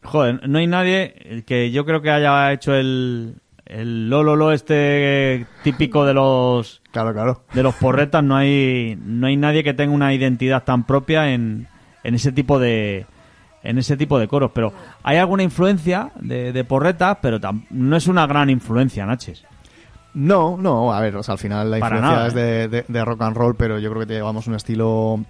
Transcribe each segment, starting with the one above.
Joder, no hay nadie que yo creo que haya hecho el lololo este típico de los Claro. de los porretas. No hay nadie que tenga una identidad tan propia en ese tipo de coros. Pero hay alguna influencia de porretas, pero no es una gran influencia, Naches. No, a ver, o sea, al final la Para influencia nada, es de rock and roll, pero yo creo que llevamos un estilo,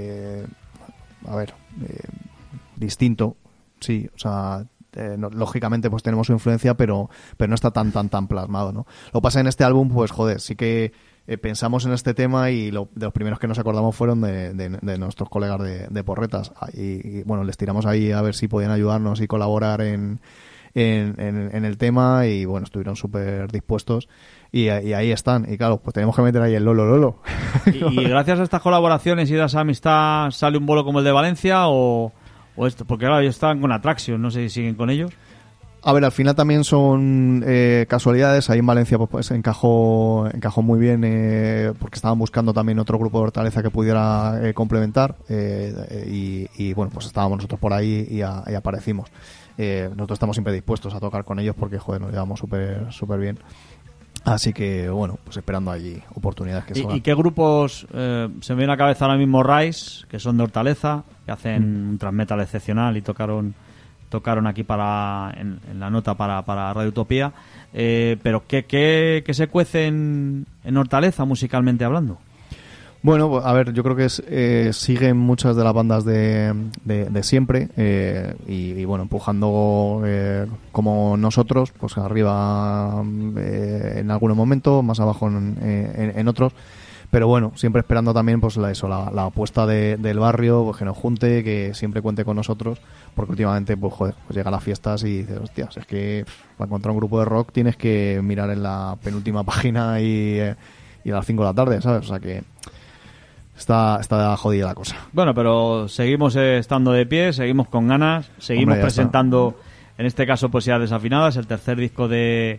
distinto, sí, o sea, lógicamente pues tenemos su influencia, pero no está tan plasmado, ¿no? Lo que pasa en este álbum, pues joder, sí que pensamos en este tema y de los primeros que nos acordamos fueron de nuestros colegas de porretas, y bueno, les tiramos ahí a ver si podían ayudarnos y colaborar en el tema, y bueno, estuvieron súper dispuestos y ahí están, y claro, pues tenemos que meter ahí el lolo. Y gracias a estas colaboraciones y a esa amistad sale un bolo como el de Valencia o esto, porque claro, ellos estaban con Attraction, no sé si siguen con ellos. A ver, al final también son casualidades. Ahí en Valencia pues encajó muy bien, porque estaban buscando también otro grupo de Hortaleza que pudiera complementar, y bueno, pues estábamos nosotros por ahí y aparecimos. Nosotros estamos siempre dispuestos a tocar con ellos porque joder, nos llevamos súper bien. Así que bueno, pues esperando allí oportunidades que salgan. ¿Y qué grupos se me viene a la cabeza ahora mismo? Rise, que son de Hortaleza, que hacen un thrash metal excepcional y tocaron aquí en la nota para Radio Utopía, pero ¿qué se cuece en Hortaleza musicalmente hablando? Bueno, a ver, yo creo que siguen muchas de las bandas de siempre, y bueno, empujando como nosotros, pues arriba en algunos momentos, más abajo en otros. Pero bueno, siempre esperando también pues la apuesta del barrio, pues que nos junte, que siempre cuente con nosotros, porque últimamente pues joder, pues llegan las fiestas y dices, hostias, es que para encontrar un grupo de rock tienes que mirar en la penúltima página y a las 5 de la tarde, ¿sabes? O sea que está jodida la cosa. Bueno, pero seguimos estando de pie, seguimos con ganas, seguimos presentando, en este caso Poesías Desafinadas, el tercer disco de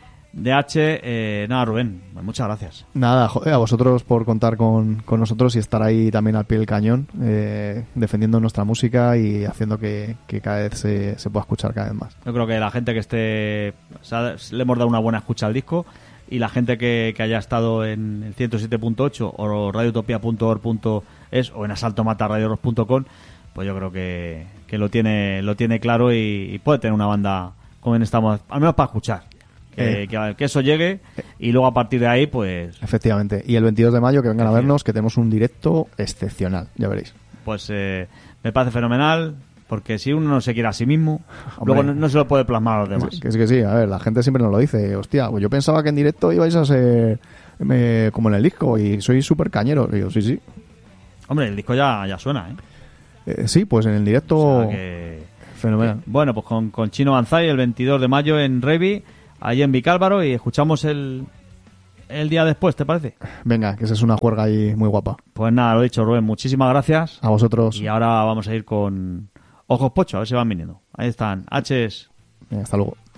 H. Nada, Rubén, muchas gracias. Nada, joder, a vosotros por contar con nosotros y estar ahí también al pie del cañón, defendiendo nuestra música y haciendo que cada vez se pueda escuchar cada vez más. Yo creo que la gente que esté, o sea, le hemos dado una buena escucha al disco, y la gente que haya estado en el 107.8 o radioutopia.org.es o en asaltomataradiorock.com, pues yo creo que lo tiene claro y puede tener una banda como en estamos, al menos para escuchar. Que eso llegue y luego a partir de ahí pues... Efectivamente, y el 22 de mayo que vengan a vernos, que tenemos un directo excepcional, ya veréis. Pues me parece fenomenal, porque si uno no se quiere a sí mismo, luego no se lo puede plasmar a los demás. Es que sí, a ver, la gente siempre nos lo dice, hostia, pues yo pensaba que en directo ibais a ser como en el disco y soy súper cañero. Y yo, sí. Hombre, el disco ya suena, sí, pues en el directo... O sea que... Fenomenal. Bueno, pues con Chino Banzai el 22 de mayo en Revi, allí en Vicálvaro, y escuchamos el día después, ¿te parece? Venga, que esa es una juerga ahí muy guapa. Pues nada, lo dicho, Rubén, muchísimas gracias. A vosotros. Y ahora vamos a ir con Ojos Pocho, a ver si van viniendo. Ahí están, H's. Venga, hasta luego.